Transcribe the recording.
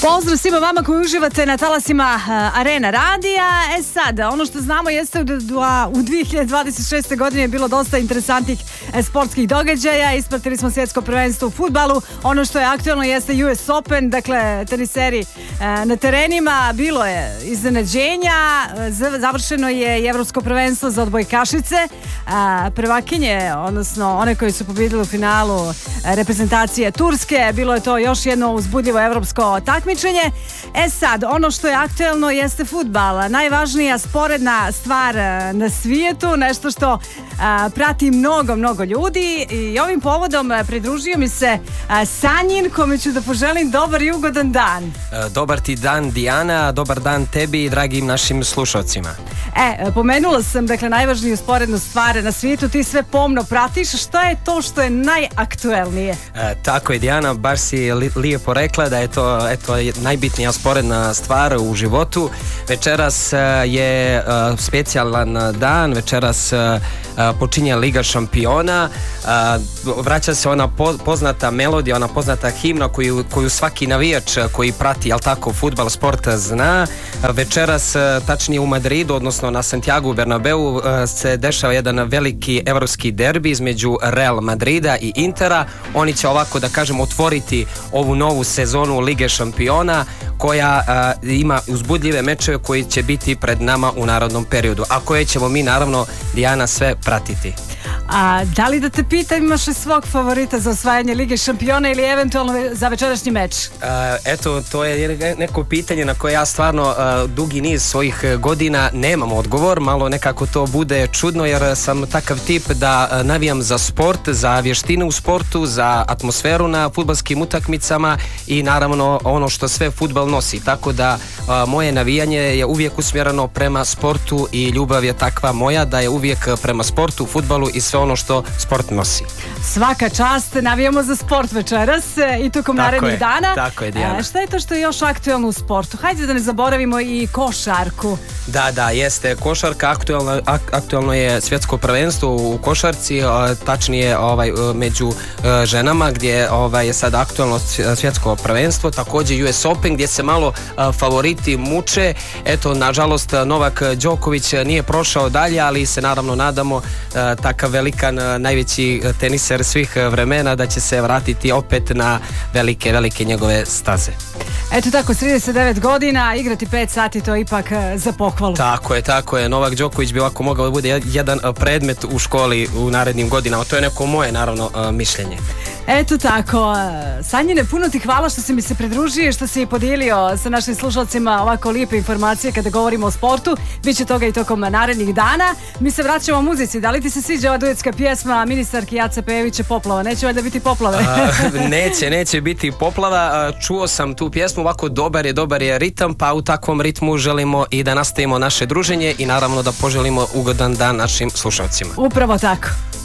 Pozdrav svima vama koji uživate na talasima Arena radija. Sad, ono što znamo jeste da u 2026. godini je bilo dosta interesantnih sportskih događaja. Ispratili smo svjetsko prvenstvo u fudbalu. Ono što je aktualno jeste US Open, dakle teniseri na terenima. Bilo je iznenađenja. Završeno je i evropsko prvenstvo za odbojkašice. Prvakinje, odnosno one koji su pobjedili u finalu reprezentacije Turske. Bilo je to još jedno uzbudljivo evropsko takmičenje. Sad, ono što je aktuelno jeste fudbal. Najvažnija sporedna stvar na svijetu, nešto što prati mnogo ljudi i ovim povodom pridružio mi se Sanjin, kome ću da poželim dobar i ugodan dan. Dobar ti dan, Dijana, dobar dan tebi i dragim našim slušalcima. Pomenula sam, dakle, najvažniju sporednu stvar na svijetu, ti sve pomno pratiš. Šta je to što je najaktuelnije? Tako je, Dijana, baš si lijepo rekla da je to najbitnija sporedna stvar u životu. Večeras je specijalan dan, večeras počinje Liga šampiona, vraća se ona poznata melodija, ona poznata himna koju svaki navijač koji prati, jel tako, fudbal, sport zna. Večeras, tačnije u Madridu, odnosno na Santiago Bernabeu, se dešava jedan veliki evropski derbi između Real Madrida i Intera. Oni će, ovako da kažem, otvoriti ovu novu sezonu Lige šampiona, koja ima uzbudljive mečeve koji će biti pred nama u narodnom periodu, a koje ćemo mi, naravno, Dijana, sve pratiti. A da li da te pitam, imaš li svog favorita za osvajanje Lige šampiona ili eventualno za večerašnji meč? Eto, to je neko pitanje na koje ja stvarno dugi niz svojih godina nemam odgovor. Malo nekako to bude čudno jer sam takav tip da navijam za sport, za vještine u sportu, za atmosferu na fudbalskim utakmicama i naravno ono što sve fudbal nosi. Tako da moje navijanje je uvijek usmjereno prema sportu i ljubav je takva moja da je uvijek prema sportu, fudbalu i sve ono što sport nosi. Svaka čast, navijamo za sport večeras i tokom narednih dana. Tako je, Dijana. Šta je to što je još aktualno u sportu? Hajde da ne zaboravimo i košarku. Da, jeste košarka, aktualno je svjetsko prvenstvo u košarci, tačnije među ženama gdje je sad aktualno svjetsko prvenstvo, također US Open gdje se malo favoriti muče. Eto, nažalost, Novak Đoković nije prošao dalje, ali se naravno nadamo takav velikan, najveći teniser svih vremena, da će se vratiti opet na velike njegove staze. Eto tako, 39 godina, igrati 5 sati, to je ipak za pohvalu. Tako je, Novak Đoković bi ovako mogao da bude jedan predmet u školi u narednim godinama, to je neko moje, naravno, mišljenje. Eto tako, Sanjine, puno ti hvala što si mi se pridružio i što si podijelio sa našim slušalcima ovako lijepe informacije kada govorimo o sportu. Biće toga i tokom narednih dana. Mi se vraćamo muzici. Da li ti se sviđa ova duetska pjesma ministarki Jace Pejeviće Poplava? Neće valjda biti poplave? Neće biti poplava. Čuo sam tu pjesmu, ovako dobar je ritam, pa u takvom ritmu želimo i da nastavimo naše druženje i naravno da poželimo ugodan dan našim slušalcima. Upravo tako.